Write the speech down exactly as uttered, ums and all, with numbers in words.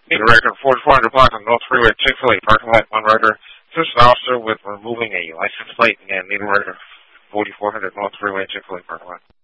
Need a record forty-four hundred block on North Freeway, Chick-fil-A parking lot, one record. Assist an officer with removing a license plate and need a record forty-four hundred North Freeway, Chick-fil-A parking lot.